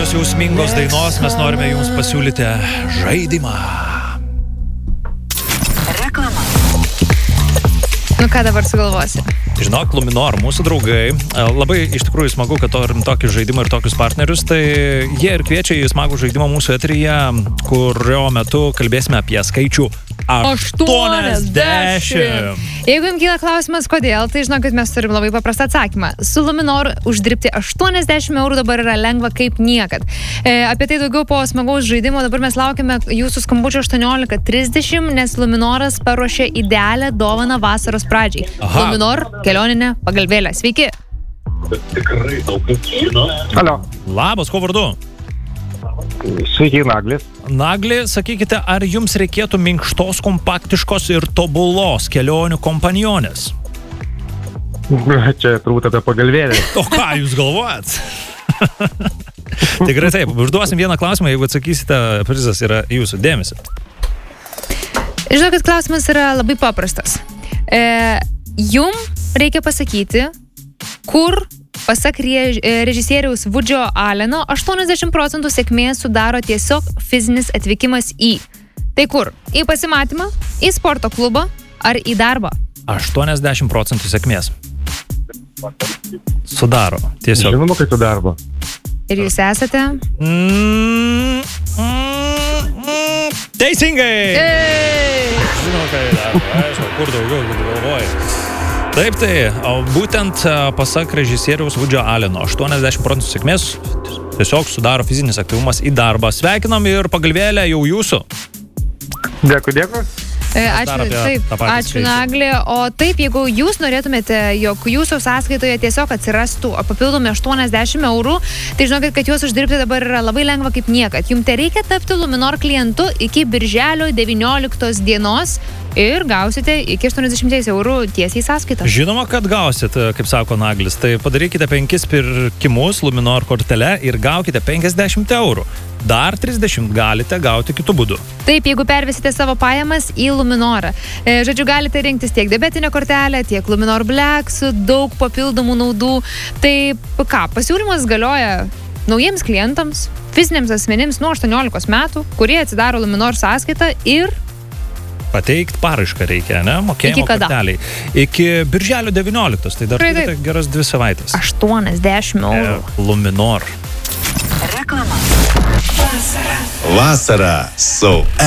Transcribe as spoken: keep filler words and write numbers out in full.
šios jausmingos dainos mes norime jums pasiūlyti žaidimą. Reklama. Nu ką dabar sugalvosi? Žinok, Luminor, mūsų draugai, labai iš tikrųjų smagu, kad turim tokį žaidimą ir tokius partnerius, tai jie ir kviečia į smagų žaidimą mūsų eteryje, kurio metu kalbėsime apie skaičių aštuoniasdešimt. Jeigu jums kyla klausimas, kodėl, tai žinokit, mes turim labai paprastą atsakymą. Su Luminor uždirbti aštuoniasdešimt eurų dabar yra lengva kaip niekad. E, apie tai daugiau po smagaus žaidimo. Dabar mes laukiame jūsų skambučio aštuoniolika trisdešimt, nes Luminoras paruošė idealią dovaną vasaros pradžiai. Aha. Luminor kelioninė pagalvėlė. Sveiki. Tikrai daug kas žino. Alio. Labas, ko vardu? Sveiki, Naglis. Nagli, sakykite, ar jums reikėtų minkštos, kompaktiškos ir tobulos kelionių kompanionės? Čia turbūt apie pagalvėlę. O ką jūs galvojat? Tikrai taip, užduosim vieną klausimą, jeigu atsakysite, prizas yra jūsų dėmesio. Žinokit, klausimas yra labai paprastas. E, jum reikia pasakyti, kur pasak režisieriaus Woodžio Alleno aštuoniasdešimt procentų sėkmės sudaro tiesiog fizinis atvykimas į. Tai kur? Į pasimatymą, į sporto klubą ar į darbą? aštuoniasdešimt procentų sėkmės sudaro tiesiog. Žinoma, kad į darbą. Ir jūs esate? Mm, mm, mm, teisingai! Žinoma, kad į darbą. Aišku, kur daugiau, kur galvoji. Taip, tai būtent pasak režisieriaus Woodžio Alleno aštuoniasdešimt procentų sėkmės tiesiog sudaro fizinis aktyvumas į darbą. Sveikinam ir pagalvėlę jau jūsų. Dėkui, dėkui. Ačiū, taip, ačiū Nagli. O taip, jeigu jūs norėtumėte, jog jūsų sąskaitoje tiesiog atsirastų papildomi aštuoniasdešimt eurų, tai žinokit, kad juos uždirbti dabar yra labai lengva kaip niekad. Jums te reikia tapti Luminor klientu iki birželio devynioliktos dienos ir gausite iki aštuoniasdešimt eurų tiesiai sąskaitą. Žinoma, kad gausit, kaip sako Naglis. Tai padarykite penkis pirkimus Luminor kortele ir gaukite penkiasdešimt eurų. Dar trisdešimt galite gauti kitų būdų. Taip, jeigu pervesite savo pajamas į Luminorą. E, žodžiu, galite rinktis tiek debetinę kortelę, tiek Luminor Black su daug papildomų naudų. Tai ką, pasiūlymas galioja naujiems klientams, fiziniams asmenims nuo aštuoniolikos metų, kurie atsidaro Luminor sąskaitą ir pateikt paraišką reikia, ne? Mokėjimo korteliai. Iki birželio devynioliktos, tai dar turite geras dvi savaitės. aštuoniasdešimt eurų. E, Luminor. Reklama. Vasara su